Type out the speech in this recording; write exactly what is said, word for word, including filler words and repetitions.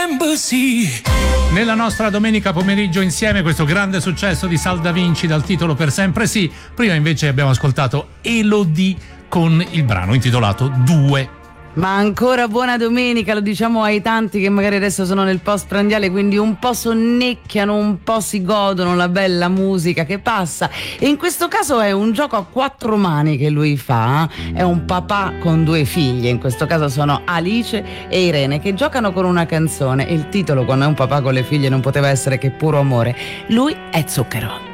Nella nostra domenica pomeriggio insieme questo grande successo di Sal Da Vinci dal titolo Per sempre sì. Prima invece abbiamo ascoltato Elodie con il brano intitolato Due. Ma ancora buona domenica, lo diciamo ai tanti che magari adesso sono nel post prandiale, quindi un po' sonnecchiano, un po' si godono la bella musica che passa. E in questo caso è un gioco a quattro mani che lui fa, è un papà con due figlie, in questo caso sono Alice e Irene, che giocano con una canzone. Il titolo, quando è un papà con le figlie, non poteva essere che Puro amore. Lui è Zucchero.